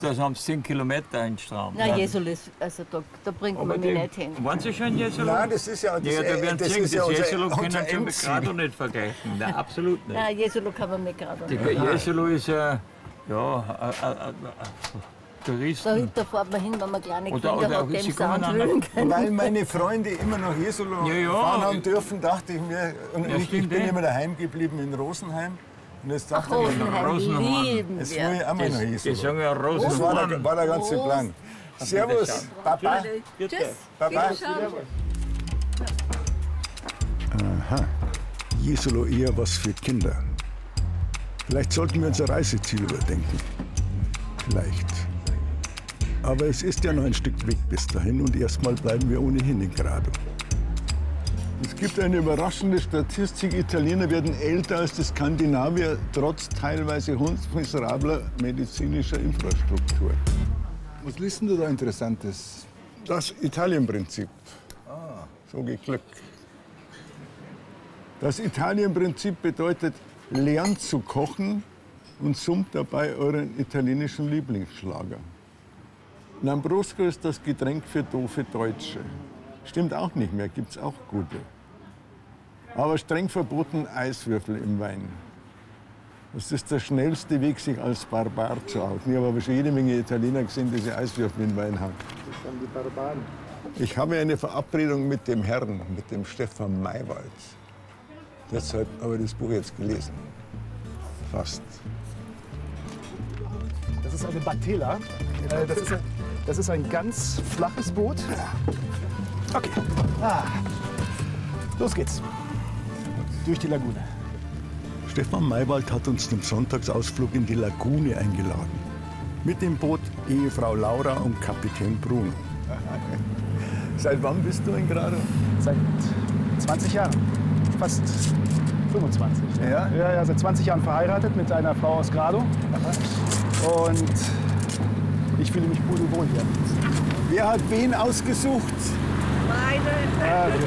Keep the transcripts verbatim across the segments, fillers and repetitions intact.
Da haben sie zehn Kilometer in Straum. Na, Jesolo, also da, da bringt Aber man mich die- nicht hin. Waren Sie schon in Jesolo? Nein, das ist ja das, Ja, da werden das Sie sehen, ist ja das unser, Jesolo können unser Sie mit Endziel. Grado nicht vergleichen. Nein, absolut nicht. Na, Jesolo kann man nicht gerade. Die Jesolo ist ja, ja, ein- ein- ein- ein Da, Touristen. da fährt man hin, wenn man kleine Oder- Kinder oder hat, auch dem Sie sie kommen an- anfühlen können. Weil meine Freunde immer nach Jesolo Ja, ja. fahren haben dürfen, dachte ich mir, und Ja, ich, ich stimmt, bin eh. immer daheim geblieben in Rosenheim. Und jetzt Ach, dachte ich mir, Rosenheim, Rosenheim. lieben jetzt will wir. ich auch mal nach Die Jesolo. sagen ja Das war der, Rosenhorn. war der ganze Groß. Plan. Servus, Papa. Tschüss, Baba. wiederschauen. Aha, Jesolo eher was für Kinder. Vielleicht sollten wir unser Reiseziel überdenken. Vielleicht. Aber es ist ja noch ein Stück Weg bis dahin und erstmal bleiben wir ohnehin in Grado. Es gibt eine überraschende Statistik. Italiener werden älter als die Skandinavier, trotz teilweise miserabler medizinischer Infrastruktur. Was liest denn du da Interessantes? Das Italien-Prinzip. Ah, so geglückt. Das Italien-Prinzip bedeutet, lernt zu kochen und summt dabei euren italienischen Lieblingsschlager. Lambrusco ist das Getränk für doofe Deutsche. Stimmt auch nicht mehr, gibt's auch gute. Aber streng verboten Eiswürfel im Wein. Das ist der schnellste Weg, sich als Barbar zu outen. Ich habe aber schon jede Menge Italiener gesehen, die sie Eiswürfel im Wein haben. Das sind die Barbaren. Ich habe eine Verabredung mit dem Herrn, mit dem Stefan Maywald. Deshalb habe ich das Buch jetzt gelesen. Fast. Das ist eine Batela. Äh, das, ist ein, das ist ein ganz flaches Boot. Okay. Ah. Los geht's. Durch die Lagune. Stefan Maywald hat uns zum Sonntagsausflug in die Lagune eingeladen. Mit dem Boot Ehefrau Laura und Kapitän Bruno. Seit wann bist du in Grado? Seit zwanzig Jahren. Fast fünfundzwanzig. Ja? Ja, ja, seit zwanzig Jahren verheiratet mit einer Frau aus Grado. Und ich fühle mich pudelwohl hier. Wer hat wen ausgesucht? Ja, gut.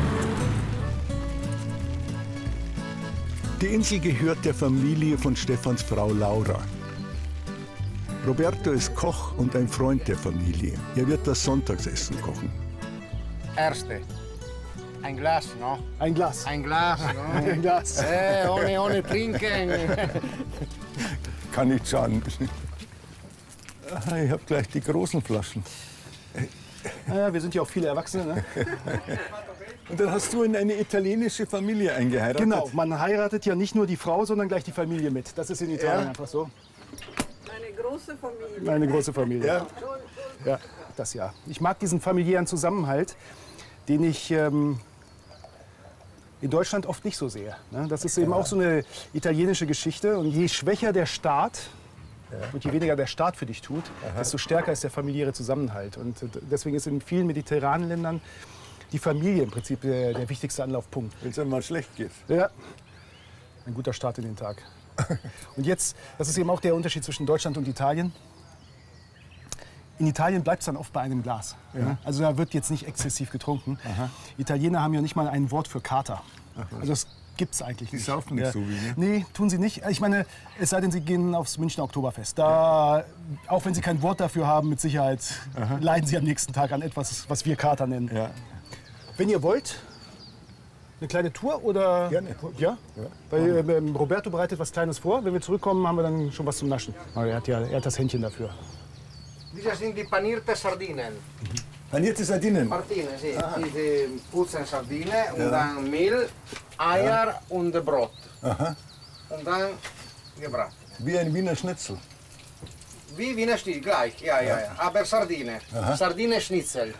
Die Insel gehört der Familie von Stefans Frau Laura. Roberto ist Koch und ein Freund der Familie. Er wird das Sonntagsessen kochen. Erste. Ein Glas, no? Ein Glas. Ein Glas, no? Ein Glas. Eh, ohne, ohne trinken. Kann nicht schaden. Ah, ich habe gleich die großen Flaschen. Naja, wir sind ja auch viele Erwachsene. Ne? Und dann hast du in eine italienische Familie eingeheiratet? Genau, man heiratet ja nicht nur die Frau, sondern gleich die Familie mit. Das ist in Italien Ja. einfach so. Eine große Familie. Eine große Familie. Ja. Ja, das ja. Ich mag diesen familiären Zusammenhalt, den ich ähm, in Deutschland oft nicht so sehe. Ne? Das ist eben auch so eine italienische Geschichte. Und je schwächer der Staat und je weniger der Staat für dich tut, desto stärker ist der familiäre Zusammenhalt. Und äh, deswegen ist in vielen mediterranen Ländern die Familie im Prinzip der, der wichtigste Anlaufpunkt. Wenn es einmal schlecht geht. Ja, ein guter Start in den Tag. Und jetzt, das ist eben auch der Unterschied zwischen Deutschland und Italien. In Italien bleibt es dann oft bei einem Glas. Ja. Also da wird jetzt nicht exzessiv getrunken. Aha. Italiener haben ja nicht mal ein Wort für Kater. Also das gibt es eigentlich Die nicht. saufen nicht Ja. so wie, ne? Nee, tun sie nicht. Ich meine, es sei denn, sie gehen aufs Münchner Oktoberfest. Da, auch wenn sie kein Wort dafür haben, mit Sicherheit leiden sie am nächsten Tag an etwas, was wir Kater nennen. Ja. Wenn ihr wollt, eine kleine Tour oder? Gerne. Ja? Weil ähm, Roberto bereitet was Kleines vor. Wenn wir zurückkommen, haben wir dann schon was zum Naschen. Aber er hat ja er hat das Händchen dafür. Diese sind die panierte Sardinen. Panierte Sardinen. Martine, sì. Diese putzen Sardine und dann Mehl, Eier und Brot. Aha. Und dann gebraten. Wie ein Wiener Schnitzel. Wie Wiener Stil, gleich. Ja, ja, ja. Aber Sardine. Sardine Schnitzel.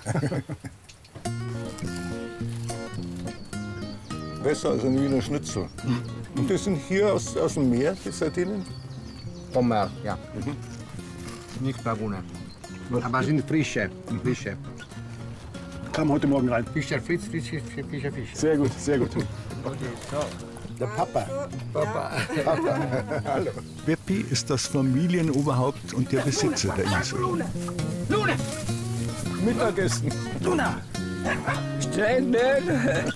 Besser als ein Wiener Schnitzel. Und die sind hier aus, aus dem Meer, die Sardinen? Vom Meer, ja. Nicht Lagune. Aber sind frische. Frische. Kam heute Morgen rein. Fischer, Fritz, Fischer, Fischer, Fischer. Sehr gut, sehr gut. Der Papa. Papa. Papa. Hallo. Beppi ist das Familienoberhaupt und der Besitzer der Insel. Luna! Luna! Mittagessen. Luna! Stranded!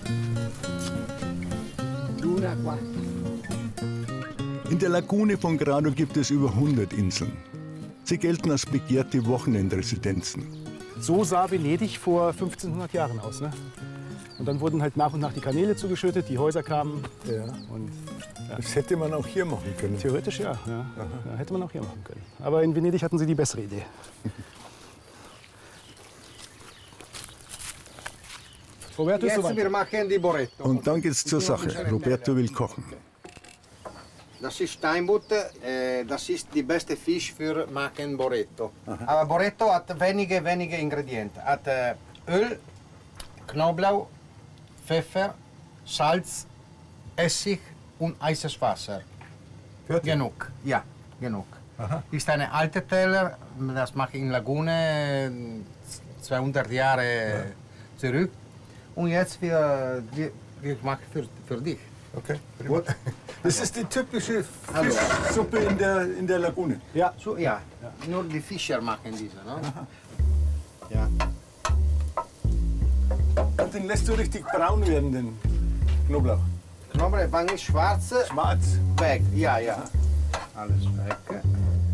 Luna qua. In der Lagune von Grado gibt es über hundert Inseln. Sie gelten als begehrte Wochenendresidenzen. So sah Venedig vor fünfzehnhundert Jahren aus. Ne? Und dann wurden halt nach und nach die Kanäle zugeschüttet, die Häuser kamen. Ja. Und Das hätte man auch hier machen können. theoretisch ja, ja. ja, hätte man auch hier machen können. Aber in Venedig hatten sie die bessere Idee. Roberto ist Jetzt soweit. wir machen die Boretto. Und dann geht's zur Sache. Roberto will kochen. Das ist Steinbutt, äh, das ist die beste Fisch für machen Boretto. Aber Boretto hat wenige, wenige Ingredienten. Hat äh, Öl, Knoblauch, Pfeffer, Salz, Essig und heißes Wasser. Genug, ja, genug. Ist ein alter Teller, das mache ich in Lagune zweihundert Jahre zurück. Und jetzt wir, wir, wir machen für, für dich. Okay. Das ist die typische Fischsuppe in der, in der Lagune. Ja, so, ja. Nur die Fischer machen diese. Ne? Ja. Und den lässt du richtig braun werden, den Knoblauch. Knoblauch, wenn ist schwarz, Schwarz. weg. Ja, ja. Alles weg.